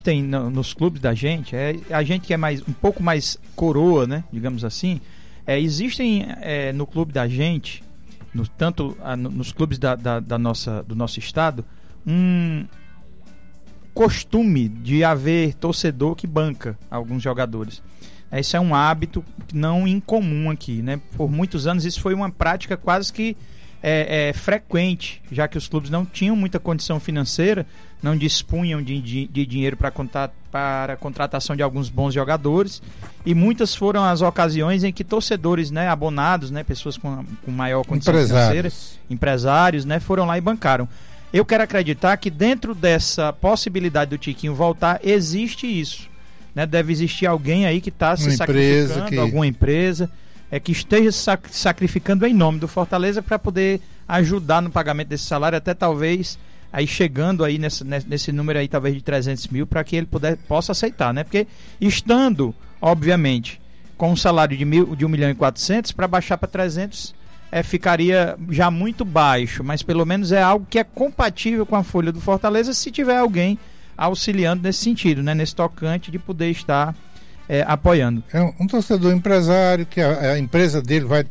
tem nos clubes da gente, a gente que é um pouco mais coroa, né, digamos assim, existem no clube da gente, nos clubes do nosso estado, um costume de haver torcedor que banca alguns jogadores. Isso é um hábito não incomum aqui, né? Por muitos anos isso foi uma prática quase que frequente, já que os clubes não tinham muita condição financeira, não dispunham de dinheiro para a contratação de alguns bons jogadores, e muitas foram as ocasiões em que torcedores, né, abonados, né, pessoas com maior condição financeira, empresários, né, foram lá e bancaram. Eu quero acreditar que dentro dessa possibilidade do Tiquinho voltar, existe isso, né? Deve existir alguém aí que está se sacrificando, alguma empresa que esteja se sacrificando em nome do Fortaleza para poder ajudar no pagamento desse salário, até talvez aí chegando aí nesse número aí talvez de 300 mil, para que ele possa aceitar, né? Porque estando, obviamente, com um salário de 1.400.000, para baixar para 300 ficaria já muito baixo, mas pelo menos é algo que é compatível com a folha do Fortaleza, se tiver alguém auxiliando nesse sentido, né? Nesse tocante de poder estar apoiando. É um torcedor empresário que a empresa dele vai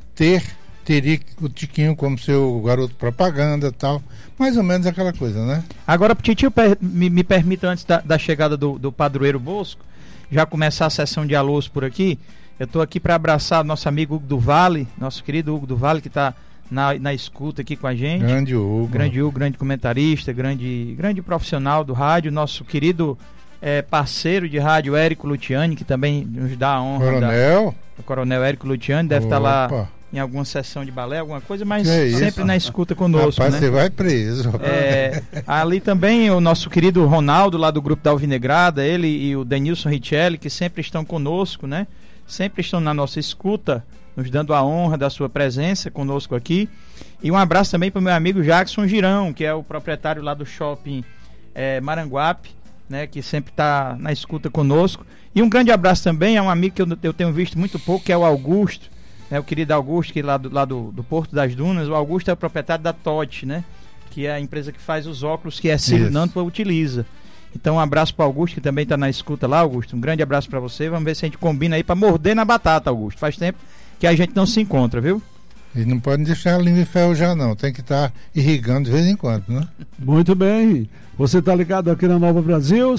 teria o Tiquinho como seu garoto propaganda e tal, mais ou menos aquela coisa, né? Agora, Titio, me permita, antes da chegada do padroeiro Bosco, já começar a sessão de alôs por aqui. Eu estou aqui para abraçar nosso amigo Hugo do Vale, nosso querido Hugo do Vale, que está na escuta aqui com a gente. Grande Hugo, grande comentarista, grande profissional do rádio, nosso querido parceiro de rádio Érico Luciani, que também nos dá a honra. O Coronel Érico Luciani deve estar lá em alguma sessão de balé, alguma coisa, mas sempre na escuta conosco. Rapaz, né? Você vai preso. Ali também o nosso querido Ronaldo, lá do Grupo da Alvinegrada, ele e o Denilson Richelli, que sempre estão conosco, né? Sempre estão na nossa escuta, nos dando a honra da sua presença conosco aqui. E um abraço também para o meu amigo Jackson Girão, que é o proprietário lá do shopping Maranguape, né, que sempre está na escuta conosco. E um grande abraço também a um amigo que eu tenho visto muito pouco, que é o Augusto, né, o querido Augusto, que é lá do Porto das Dunas. O Augusto é o proprietário da TOT, né, que é a empresa que faz os óculos que a Cílio Nantua utiliza. Então um abraço para o Augusto, que também está na escuta lá, Augusto. Um grande abraço para você. Vamos ver se a gente combina aí para morder na batata, Augusto. Faz tempo que a gente não se encontra, viu? E não pode deixar a língua em ferro já não. Tem que estar irrigando de vez em quando, né? Muito bem. Você está ligado aqui na Nova Brasil,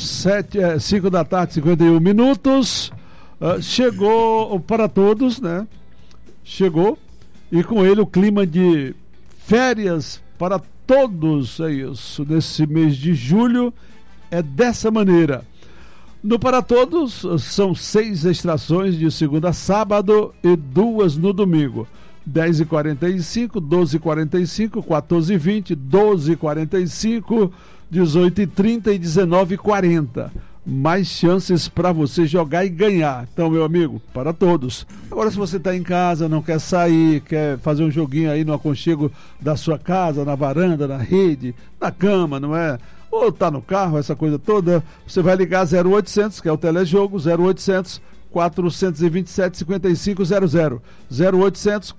5 da tarde, 51 minutos. Chegou para todos, né? Chegou. E com ele o clima de férias para todos. É isso. Nesse mês de julho é dessa maneira. No Para Todos são 6 extrações de segunda a sábado e 2 no domingo. 10h45, 12h45, 14h20, 12h45, 18h30 e 19h40. Mais chances para você jogar e ganhar. Então, meu amigo, para todos. Agora, se você está em casa, não quer sair, quer fazer um joguinho aí no aconchego da sua casa, na varanda, na rede, na cama, não é? Ou está no carro, essa coisa toda, você vai ligar 0800, que é o telejogo, 0800 427 5500, 0800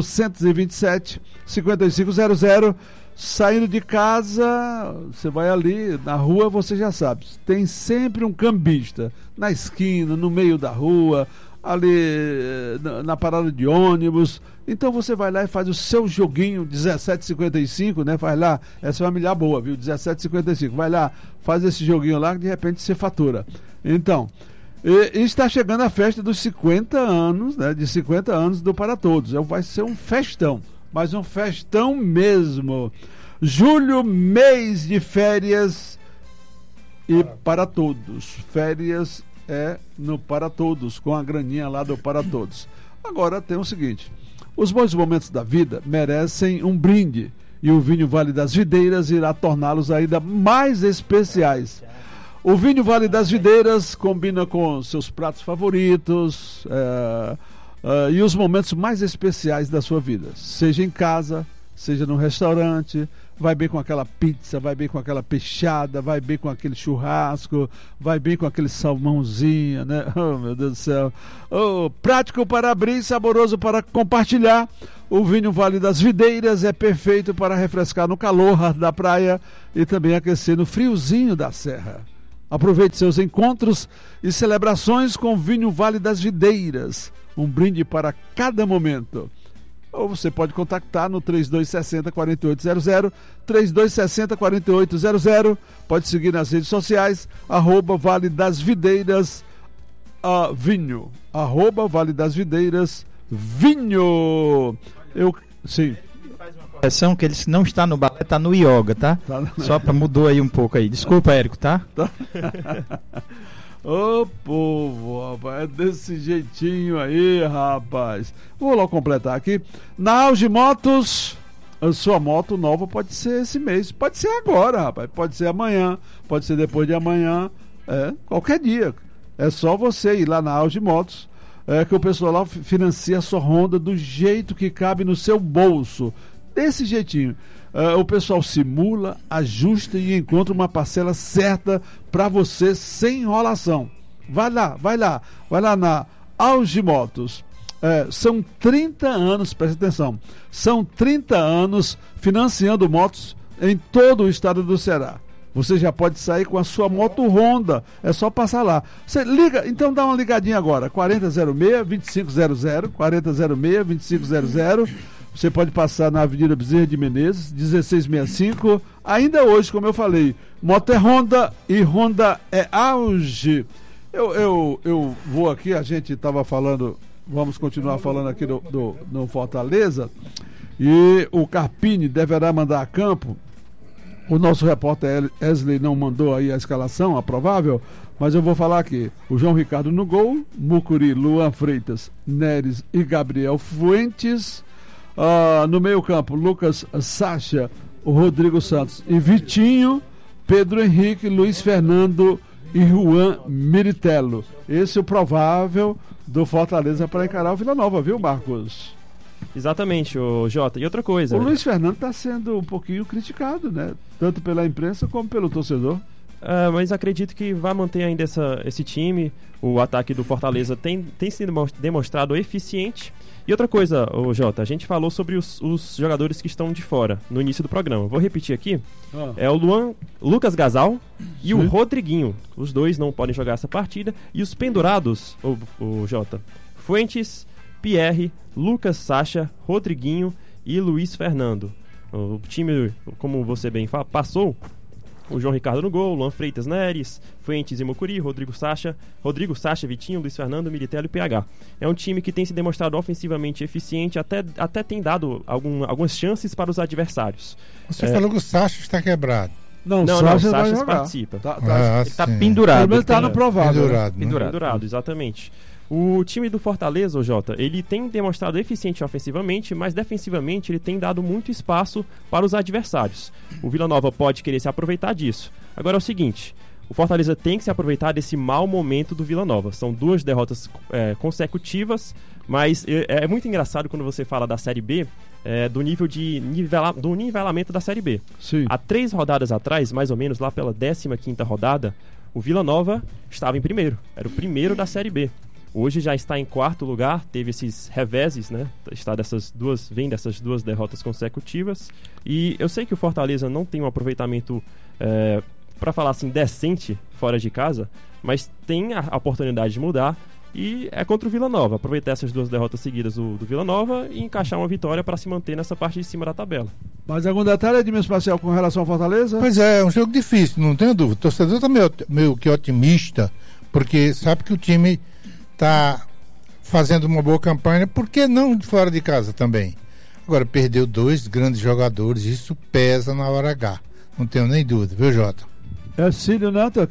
427 5500. Saindo de casa, você vai ali na rua, você já sabe, tem sempre um cambista na esquina, no meio da rua, ali na parada de ônibus. Então você vai lá e faz o seu joguinho 17,55, né? Faz lá, essa é uma milhar boa, viu? 17,55. Vai lá, faz esse joguinho lá que de repente você fatura. Então, e está chegando a festa dos 50 anos, né? De 50 anos do Para Todos. Vai ser um festão, mas um festão mesmo. Julho, mês de férias e para todos. Férias no Para Todos, com a graninha lá do Para Todos. Agora tem o seguinte: os bons momentos da vida merecem um brinde, e o Vinho Vale das Videiras irá torná-los ainda mais especiais. O Vinho Vale das Videiras combina com seus pratos favoritos e os momentos mais especiais da sua vida, seja em casa, seja no restaurante. Vai bem com aquela pizza, vai bem com aquela peixada, vai bem com aquele churrasco, vai bem com aquele salmãozinho, né? Oh, meu Deus do céu. Oh, prático para abrir, saboroso para compartilhar. O Vinho Vale das Videiras é perfeito para refrescar no calor da praia e também aquecer no friozinho da serra. Aproveite seus encontros e celebrações com vinho Vale das Videiras. Um brinde para cada momento. Ou você pode contactar no 3260-4800, 3260-4800. Pode seguir nas redes sociais, @Vale das Videiras Vinho. @Vale das Videiras Vinho. Sim. Correção que ele não está no balé, está no yoga, tá? Só para mudou aí um pouco aí. Desculpa, Érico, tá? Ô povo, rapaz, é desse jeitinho aí, rapaz. Vou logo completar aqui. Na Auge Motos, a sua moto nova pode ser esse mês, pode ser agora, rapaz, pode ser amanhã, pode ser depois de amanhã, qualquer dia. É só você ir lá na Auge Motos, que o pessoal lá financia a sua Honda do jeito que cabe no seu bolso. Desse jeitinho. O pessoal simula, ajusta e encontra uma parcela certa para você sem enrolação. Vai lá na Auge Motos. São 30 anos, presta atenção, são 30 anos financiando motos em todo o estado do Ceará. Você já pode sair com a sua moto Honda, é só passar lá. Você liga, então dá uma ligadinha agora, 4006-2500, 4006-2500. Você pode passar na Avenida Bezerra de Menezes, 1665. Ainda hoje, como eu falei, moto é Honda e Honda é Auge. Eu vou aqui, a gente estava falando, vamos continuar falando aqui no Fortaleza, e o Carpini deverá mandar a campo. O nosso repórter Wesley não mandou aí a escalação, a provável, mas eu vou falar aqui. O João Ricardo no gol, Mucuri, Luan Freitas, Neres e Gabriel Fuentes. No meio campo, Lucas Sacha, o Rodrigo Santos e Vitinho, Pedro Henrique, Luiz Fernando e Juan Miritello. Esse é o provável do Fortaleza para encarar o Vila Nova, viu, Marcos? Exatamente, o Jota. E outra coisa... O Luiz Fernando está sendo um pouquinho criticado, né? Tanto pela imprensa como pelo torcedor. Mas acredito que vai manter ainda esse time. O ataque do Fortaleza tem sido demonstrado eficiente. E outra coisa, Jota, a gente falou sobre os jogadores que estão de fora no início do programa. Vou repetir aqui. É o Lucas Gasal e o Rodriguinho. Os dois não podem jogar essa partida. E os pendurados, o Jota, Fuentes, Pierre, Lucas Sacha, Rodriguinho e Luiz Fernando. O time, como você bem fala, passou o João Ricardo no gol, Luan Freitas, Neres, Fuentes e Mucuri, Rodrigo Sacha, Vitinho, Luiz Fernando, Miritello e PH. É um time que tem se demonstrado ofensivamente eficiente, até tem dado algumas chances para os adversários. Você falou que o Sacha está quebrado. Não, o Sacha participa. Ele está pendurado. Ele está no provável. Pendurado, exatamente. O time do Fortaleza, Jota, ele tem demonstrado eficiente ofensivamente, mas defensivamente ele tem dado muito espaço para os adversários. O Vila Nova pode querer se aproveitar disso. Agora é o seguinte, o Fortaleza tem que se aproveitar desse mau momento do Vila Nova. São 2 derrotas consecutivas, mas é muito engraçado quando você fala da Série B, do nível do nivelamento da Série B. Sim. Há 3 rodadas atrás, mais ou menos, lá pela 15ª rodada, o Vila Nova estava em primeiro. Era o primeiro da Série B. Hoje já está em 4º lugar, teve esses reveses, né? Vem dessas 2 derrotas consecutivas. E eu sei que o Fortaleza não tem um aproveitamento, para falar assim, decente fora de casa, mas tem a oportunidade de mudar. E é contra o Vila Nova. Aproveitar essas 2 derrotas seguidas do Vila Nova e encaixar uma vitória para se manter nessa parte de cima da tabela. Mais algum detalhe, Edmilson Marcel, com relação ao Fortaleza? Pois é um jogo difícil, não tenho dúvida. O torcedor está meio que otimista, porque sabe que o time está fazendo uma boa campanha, por que não de fora de casa também? Agora, perdeu 2 grandes jogadores, isso pesa na hora H, não tenho nem dúvida, viu, Jota? Cílio Neto,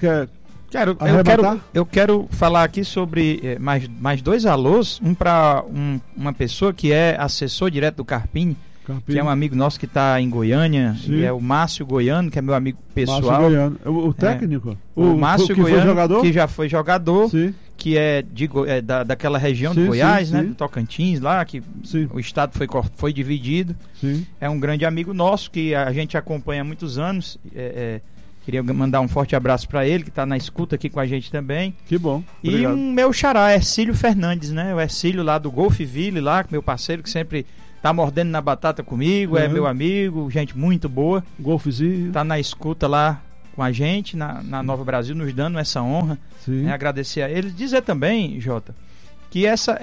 eu quero falar aqui sobre mais 2 alôs, um para uma pessoa que é assessor direto do Carpini, que é um amigo nosso que está em Goiânia, e é o Márcio Goiano, que é meu amigo pessoal. Márcio Goiano. O técnico? O Márcio Goiano, que já foi jogador, sim, que é daquela região de Goiás, né? Do Tocantins, lá, que o estado foi dividido. Sim. É um grande amigo nosso, que a gente acompanha há muitos anos. Queria mandar um forte abraço para ele, que está na escuta aqui com a gente também. Que bom. Obrigado. E um meu xará, Ercílio Fernandes, né? O Ercílio lá do Golfville, lá, meu parceiro, que sempre tá mordendo na batata comigo, é meu amigo, gente muito boa. Golfzinho. Tá na escuta lá com a gente na Nova Brasil, nos dando essa honra, né? Agradecer a eles. Dizer também, Jota, que essa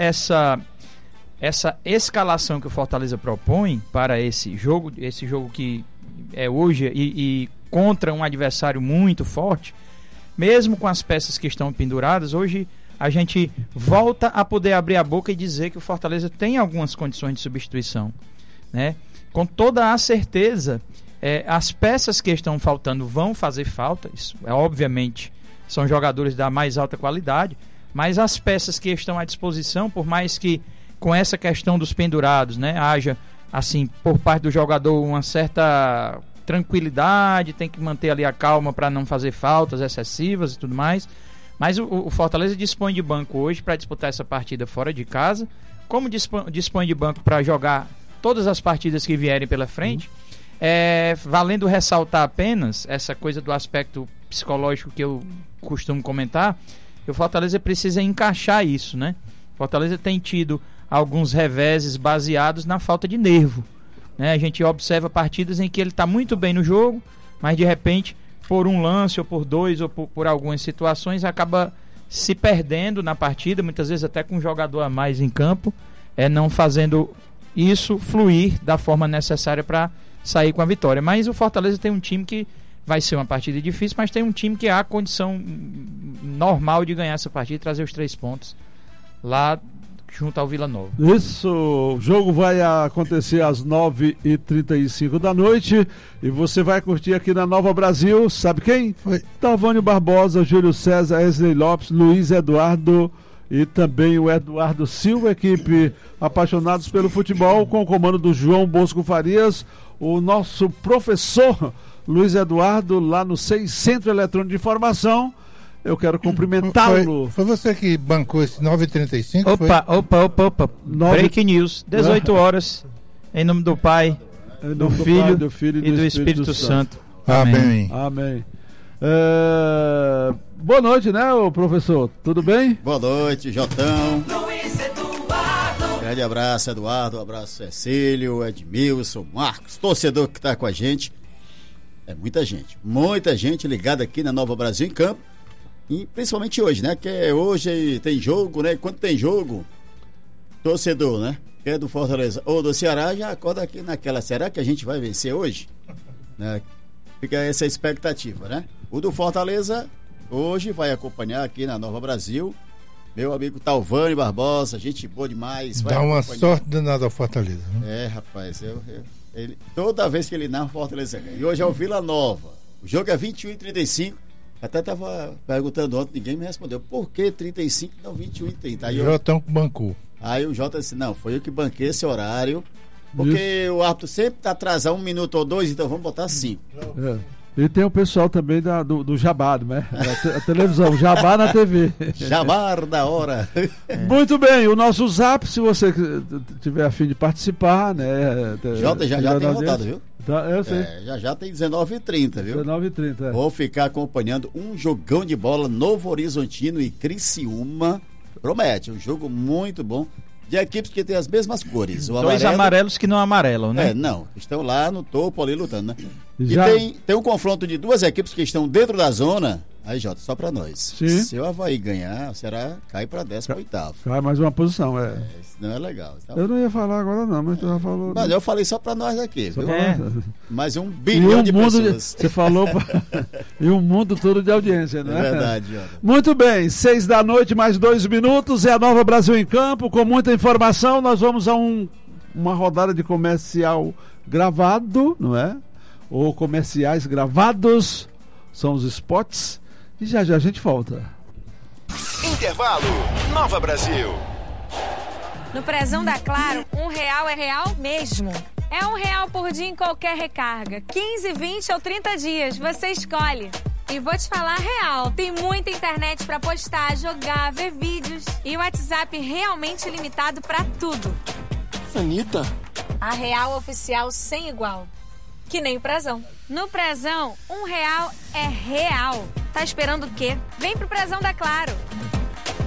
escalação que o Fortaleza propõe para esse jogo que é hoje e contra um adversário muito forte, mesmo com as peças que estão penduradas, hoje a gente volta a poder abrir a boca e dizer que o Fortaleza tem algumas condições de substituição, né? Com toda a certeza, as peças que estão faltando vão fazer falta, isso obviamente são jogadores da mais alta qualidade, mas as peças que estão à disposição, por mais que com essa questão dos pendurados, né, haja assim, por parte do jogador uma certa tranquilidade, tem que manter ali a calma para não fazer faltas excessivas e tudo mais, mas o Fortaleza dispõe de banco hoje para disputar essa partida fora de casa, como dispõe de banco para jogar todas as partidas que vierem pela frente. Valendo ressaltar apenas essa coisa do aspecto psicológico que eu costumo comentar, que o Fortaleza precisa encaixar isso, né? O Fortaleza tem tido alguns reveses baseados na falta de nervo, né? A gente observa partidas em que ele está muito bem no jogo, mas de repente, por um lance ou por dois ou por algumas situações, acaba se perdendo na partida, muitas vezes até com um jogador a mais em campo, não fazendo isso fluir da forma necessária para sair com a vitória. Mas o Fortaleza tem um time que vai ser uma partida difícil, mas tem um time que há condição normal de ganhar essa partida e trazer os 3 pontos lá junto ao Vila Nova. Isso, o jogo vai acontecer às 9h35 da noite e você vai curtir aqui na Nova Brasil, sabe quem? Talvânio Barbosa, Júlio César, Wesley Lopes, Luiz Eduardo e também o Eduardo Silva, equipe apaixonados pelo futebol, com o comando do João Bosco Farias, o nosso professor Luiz Eduardo, lá no SEI, Centro Eletrônico de Informação. Eu quero cumprimentá-lo. Foi você que bancou esse 9h35? Opa. Break News, 18 horas, em nome do Pai, do Filho e do Espírito Santo. Amém. Boa noite, né, professor? Tudo bem? Boa noite, Jotão. Luiz Eduardo. Grande abraço, Eduardo. Um abraço, Cecílio, Edmilson, Marcos, torcedor que está com a gente. É muita gente ligada aqui na Nova Brasil em Campo. E principalmente hoje, né? Que hoje tem jogo, né? Quando tem jogo, torcedor, né? Que é do Fortaleza ou do Ceará, já acorda aqui naquela. Será que a gente vai vencer hoje? Né? Fica essa expectativa, né? O do Fortaleza hoje vai acompanhar aqui na Nova Brasil meu amigo Talvânio Barbosa, gente boa demais. Dá uma sorte danada ao Fortaleza, né? Rapaz, ele, toda vez que ele narra o Fortaleza ganha. E hoje é o Vila Nova. O jogo é 21h35. Até estava perguntando ontem, ninguém me respondeu. Por que 35 não 21h30? Aí Jotão bancou. Aí o Jota disse, não, foi eu que banquei esse horário. Porque o árbitro sempre está atrasado 1 minuto ou 2, então vamos botar 5. E tem o pessoal também do Jabá, né? A televisão, Jabá na TV. Jabá da hora. Muito bem, o nosso Zap, se você tiver a fim de participar, né? Jota já tem rodado, viu? Tá, eu sei. Já tem 19h30, viu? 19h30. Vou ficar acompanhando um jogão de bola Novo Horizontino e Criciúma. Promete, um jogo muito bom. De equipes que têm as mesmas cores. Dois amarelos que não amarelam, né? Não, estão lá no topo ali lutando, né? E tem um confronto de 2 equipes que estão dentro da zona. Aí, Jota, só pra nós. Sim. Se o Avaí ganhar, será cai pra 18º. Cai mais uma posição, Isso não é legal. Então, eu não ia falar agora não, mas tu já falou. Mas eu falei só pra nós aqui, viu? Mais 1 e bilhão de pessoas. Você falou e um mundo todo de audiência, né? É verdade, Jota. Muito bem, 6 da noite, mais 2 minutos, é a Nova Brasil em Campo, com muita informação. Nós vamos a uma rodada de comercial gravado, não é? Ou comerciais gravados, são os spots. E já a gente volta. Intervalo, Nova Brasil. No Prezão da Claro, R$1 é real mesmo. É R$1 por dia em qualquer recarga. 15, 20 ou 30 dias, você escolhe. E vou te falar real, tem muita internet pra postar, jogar, ver vídeos. E o WhatsApp realmente limitado pra tudo. Anitta. A real oficial sem igual. Que nem o Prezão. No Prezão, R$1 é real. Tá esperando o quê? Vem pro Prezão da Claro.